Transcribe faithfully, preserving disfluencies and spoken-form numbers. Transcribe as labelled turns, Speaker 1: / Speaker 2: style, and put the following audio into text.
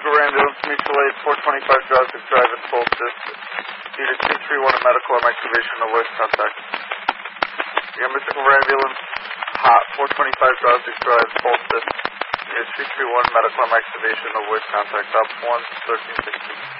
Speaker 1: Mystical Ambulance, Mutual Aid, four twenty-five Drosdick Drive at full assist. Unit two three one, medical arm activation, no voice contact. Yeah, Mystical Ambulance, hot, four twenty-five Drosdick Drive, full assist. Unit three three one, medical arm activation, no voice contact. Op one, thirteen sixteen.